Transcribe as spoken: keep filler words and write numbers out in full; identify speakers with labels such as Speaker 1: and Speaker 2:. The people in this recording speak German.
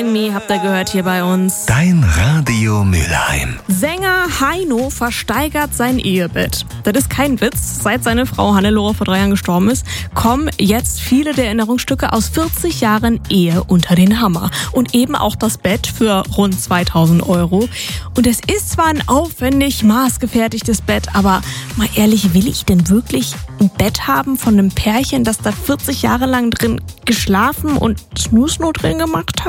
Speaker 1: Me habt ihr gehört hier bei uns.
Speaker 2: Dein Radio Mülheim.
Speaker 1: Sänger Heino versteigert sein Ehebett. Das ist kein Witz. Seit seine Frau Hannelore vor drei Jahren gestorben ist, kommen jetzt viele der Erinnerungsstücke aus vierzig Jahren Ehe unter den Hammer. Und eben auch das Bett für rund zweitausend Euro. Und es ist zwar ein aufwendig maßgefertigtes Bett, aber mal ehrlich, will ich denn wirklich ein Bett haben von einem Pärchen, das da vierzig Jahre lang drin geschlafen und Snooze-No drin gemacht hat?